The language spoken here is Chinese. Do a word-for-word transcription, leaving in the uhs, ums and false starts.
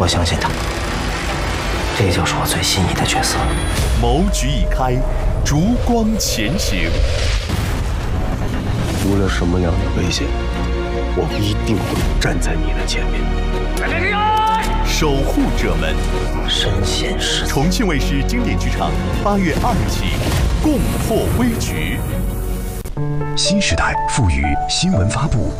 我相信他，这就是我最心仪的角色。 谋局已开，烛光前行。 无论什么样的危险，我一定会站在你的前面。 守护者们， 身先士卒。 重庆卫视经典剧场八月二日起，共破危局。 新时代赋予新闻发布